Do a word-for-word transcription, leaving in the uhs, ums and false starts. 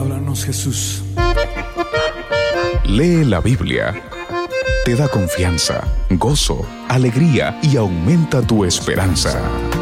Háblanos, Jesús. Lee la Biblia. Te da confianza, gozo, alegría y aumenta tu esperanza.